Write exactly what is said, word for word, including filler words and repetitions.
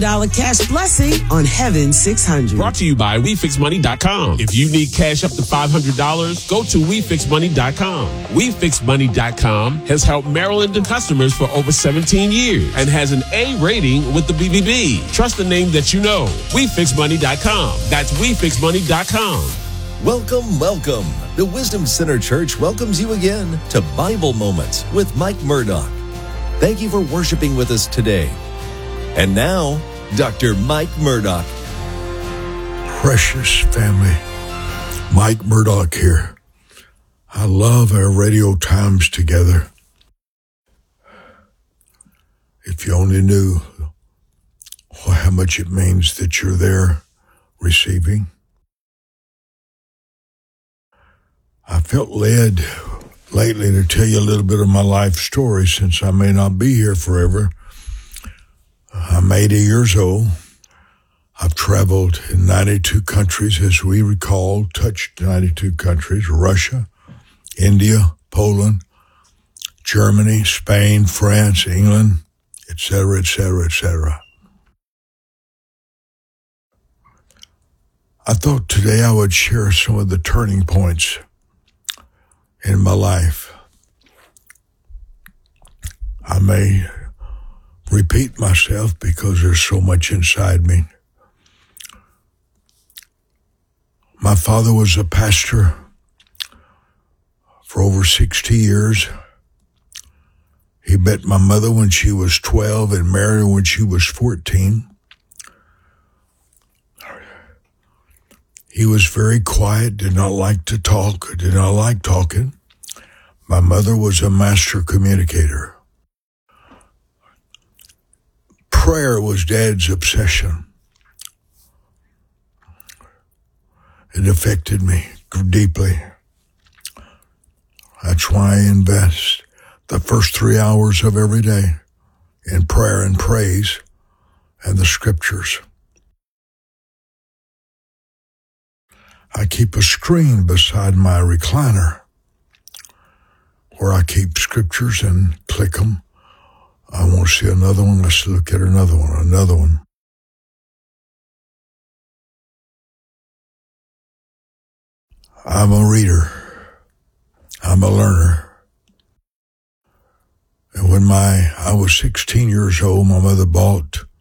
dollar cash blessing on Heaven six hundred. Brought to you by We Fix Money dot com. If you need cash up to five hundred dollars, go to We Fix Money dot com. We Fix Money dot com has helped Maryland and customers for over seventeen years and has an A rating with the B B B. Trust the name that you know. We Fix Money dot com. That's We Fix Money dot com. Welcome, welcome. The Wisdom Center Church welcomes you again to Bible Moments with Mike Murdock. Thank you for worshiping with us today. And now, Doctor Mike Murdock. Precious family, Mike Murdock here. I love our radio times together. If you only knew how much it means that you're there receiving. I felt led lately to tell you a little bit of my life story since I may not be here forever. I'm eighty years old. I've traveled in ninety-two countries, as we recall, touched ninety-two countries: Russia, India, Poland, Germany, Spain, France, England, et cetera, et cetera, et cetera. I thought today I would share some of the turning points in my life. I may repeat myself because there's so much inside me. My father was a pastor for over sixty years. He met my mother when she was twelve and married her when she was fourteen. He was very quiet, did not like to talk, did not like talking. My mother was a master communicator. Prayer was Dad's obsession. It affected me deeply. That's why I invest the first three hours of every day in prayer and praise and the scriptures. I keep a screen beside my recliner where I keep scriptures and click them. I want to see another one. Let's look at another one, another one. I'm a reader. I'm a learner. And when my I was sixteen years old, my mother bought